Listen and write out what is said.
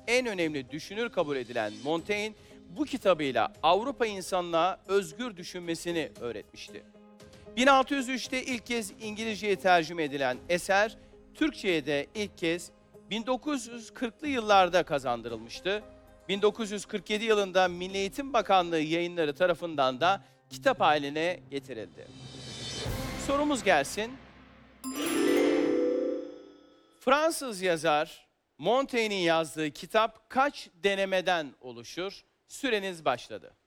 en önemli düşünür kabul edilen Montaigne, bu kitabıyla Avrupa insanlığa özgür düşünmesini öğretmişti. 1603'te ilk kez İngilizceye tercüme edilen eser, Türkçe'ye de ilk kez 1940'lı yıllarda kazandırılmıştı. 1947 yılında Milli Eğitim Bakanlığı yayınları tarafından da kitap haline getirildi. Sorumuz gelsin. Fransız yazar Montaigne'in yazdığı kitap kaç denemeden oluşur? Süreniz başladı.